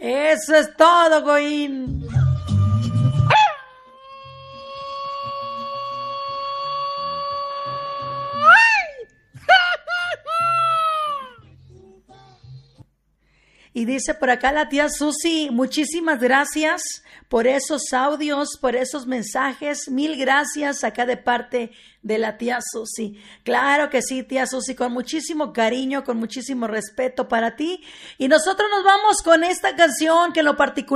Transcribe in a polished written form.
Eso es todo, Goín. Y dice por acá la tía Susi, muchísimas gracias por esos audios, por esos mensajes. Mil gracias acá de parte de la tía Susi. Claro que sí, tía Susi, con muchísimo cariño, con muchísimo respeto para ti. Y nosotros nos vamos con esta canción que en lo particular